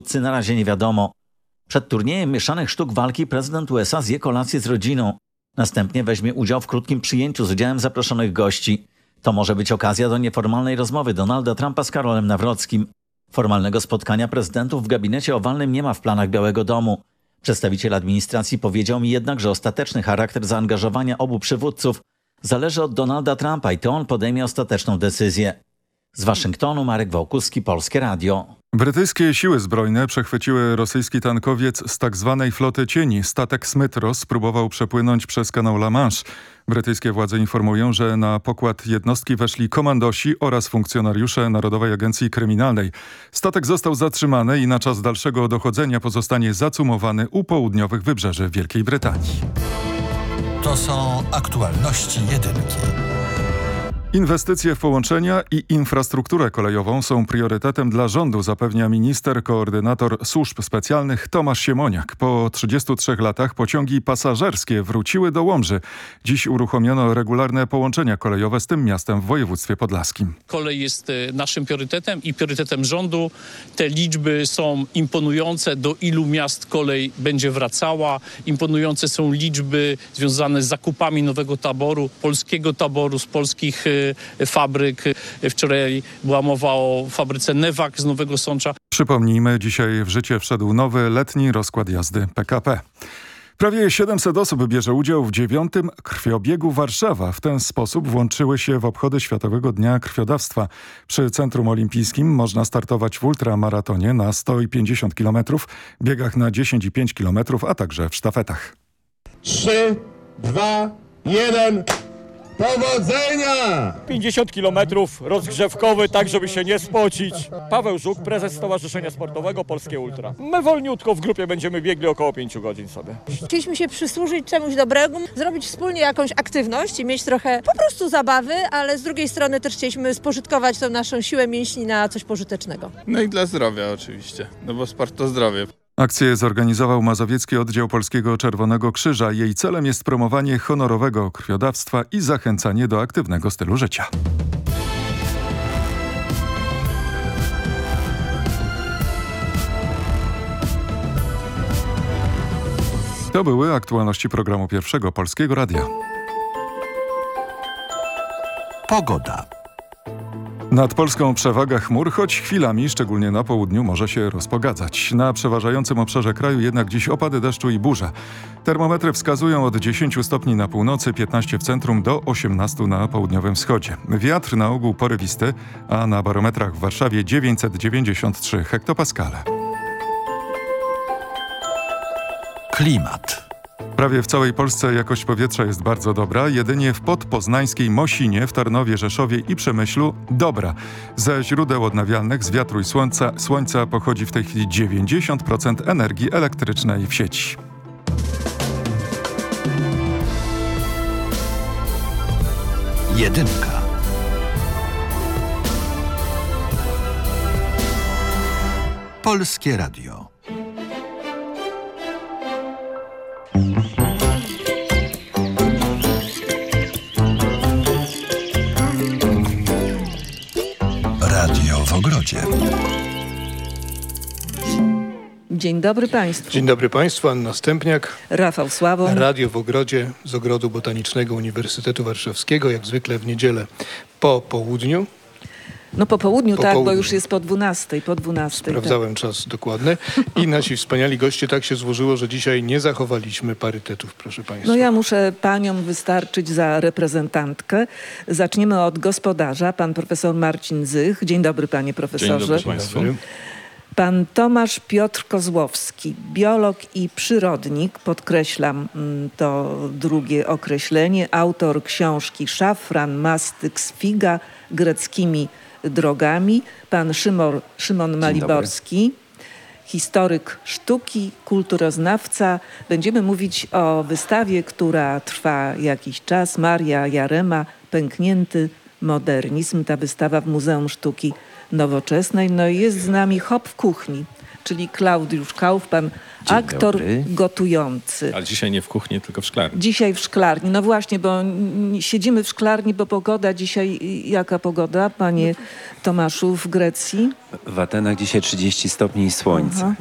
Na razie nie wiadomo. Przed turniejem mieszanych sztuk walki prezydent USA zje kolację z rodziną. Następnie weźmie udział w krótkim przyjęciu z udziałem zaproszonych gości. To może być okazja do nieformalnej rozmowy Donalda Trumpa z Karolem Nawrockim. Formalnego spotkania prezydentów w gabinecie owalnym nie ma w planach Białego Domu. Przedstawiciel administracji powiedział mi jednak, że ostateczny charakter zaangażowania obu przywódców zależy od Donalda Trumpa i to on podejmie ostateczną decyzję. Z Waszyngtonu Marek Wałkuski, Polskie Radio. Brytyjskie siły zbrojne przechwyciły rosyjski tankowiec z tzw. floty cieni. Statek Smytros próbował przepłynąć przez kanał La Manche. Brytyjskie władze informują, że na pokład jednostki weszli komandosi oraz funkcjonariusze Narodowej Agencji Kryminalnej. Statek został zatrzymany i na czas dalszego dochodzenia pozostanie zacumowany u południowych wybrzeży Wielkiej Brytanii. To są aktualności jedynki. Inwestycje w połączenia i infrastrukturę kolejową są priorytetem dla rządu, zapewnia minister koordynator służb specjalnych Tomasz Siemoniak. Po 33 latach pociągi pasażerskie wróciły do Łomży. Dziś uruchomiono regularne połączenia kolejowe z tym miastem w województwie podlaskim. Kolej jest naszym priorytetem i priorytetem rządu. Te liczby są imponujące, do ilu miast kolej będzie wracała. Imponujące są liczby związane z zakupami nowego taboru, polskiego taboru, z polskich fabryk. Wczoraj była mowa o fabryce Newag z Nowego Sącza. Przypomnijmy, dzisiaj w życie wszedł nowy letni rozkład jazdy PKP. Prawie 700 osób bierze udział w 9. Krwiobiegu Warszawa. W ten sposób włączyły się w obchody Światowego Dnia Krwiodawstwa. Przy Centrum Olimpijskim można startować w ultramaratonie na 150 km, biegach na 10,5 km, a także w sztafetach. 3, 2, 1... Powodzenia! 50 kilometrów rozgrzewkowy, tak żeby się nie spocić. Paweł Żuk, prezes Stowarzyszenia Sportowego Polskie Ultra. My wolniutko w grupie będziemy biegli około 5 godzin sobie. Chcieliśmy się przysłużyć czemuś dobrego, zrobić wspólnie jakąś aktywność i mieć trochę po prostu zabawy, ale z drugiej strony też chcieliśmy spożytkować tą naszą siłę mięśni na coś pożytecznego. No i dla zdrowia oczywiście, no bo sport to zdrowie. Akcję zorganizował Mazowiecki Oddział Polskiego Czerwonego Krzyża. Jej celem jest promowanie honorowego krwiodawstwa i zachęcanie do aktywnego stylu życia. To były aktualności programu Pierwszego Polskiego Radia. Pogoda. Nad Polską przewaga chmur, choć chwilami, szczególnie na południu, może się rozpogadzać. Na przeważającym obszarze kraju jednak dziś opady deszczu i burze. Termometry wskazują od 10 stopni na północy, 15 w centrum do 18 na południowym wschodzie. Wiatr na ogół porywisty, a na barometrach w Warszawie 993 hektopaskale. Klimat. Prawie w całej Polsce jakość powietrza jest bardzo dobra, jedynie w podpoznańskiej Mosinie, w Tarnowie, Rzeszowie i Przemyślu dobra. Ze źródeł odnawialnych, z wiatru i słońca pochodzi w tej chwili 90% energii elektrycznej w sieci. Jedynka. Polskie Radio. Radio w ogrodzie. Dzień dobry Państwu. Dzień dobry Państwu, Anna Stępniak. Rafał Sławoń. Radio w ogrodzie z Ogrodu Botanicznego Uniwersytetu Warszawskiego, jak zwykle w niedzielę po południu. No po południu, tak, bo już jest po 12. Sprawdzałem czas dokładny. I nasi wspaniali goście, tak się złożyło, że dzisiaj nie zachowaliśmy parytetów, proszę Państwa. No ja muszę Paniom wystarczyć za reprezentantkę. Zaczniemy od gospodarza, pan profesor Marcin Zych. Dzień dobry Panie Profesorze. Dzień dobry Państwu. Pan Tomasz Piotr Kozłowski, biolog i przyrodnik, podkreślam to drugie określenie, autor książki Szafran, Mastyks, Figa greckimi drogami. Pan Szymon Maliborski, historyk sztuki, kulturoznawca. Będziemy mówić o wystawie, która trwa jakiś czas. Maria Jarema, Pęknięty modernizm. Ta wystawa w Muzeum Sztuki Nowoczesnej. No i jest z nami Hop w kuchni. czyli Klaudiusz Kauf, pan aktor gotujący. Ale dzisiaj nie w kuchni, tylko w szklarni. Dzisiaj w szklarni. No właśnie, bo siedzimy w szklarni, bo pogoda dzisiaj, jaka pogoda, panie Tomaszu, w Grecji? W Atenach dzisiaj 30 stopni i słońce.